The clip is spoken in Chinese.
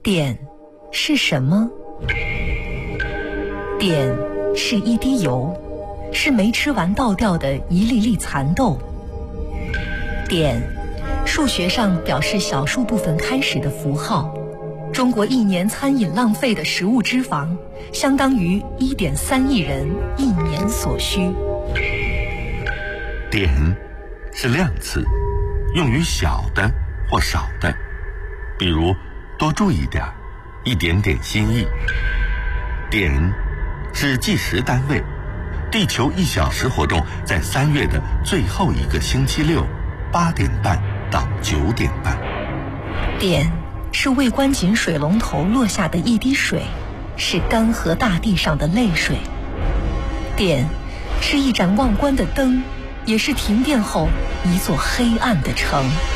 碘是什么？碘是一滴油，是没吃完倒掉的一粒粒蚕豆。碘，数学上表示小数部分开始的符号。中国一年餐饮浪费的食物脂肪，相当于1.3亿人一年所需。 碘是量词，用于小的或少的，比如多注意点，一点点心意。碘是计时单位，地球1小时活动在3月的最后一个星期六8点半到9点半。 碘是未关紧水龙头落下的一滴水，是干涸大地上的泪水。碘是一盏忘关的灯，也是停电后一座黑暗的城。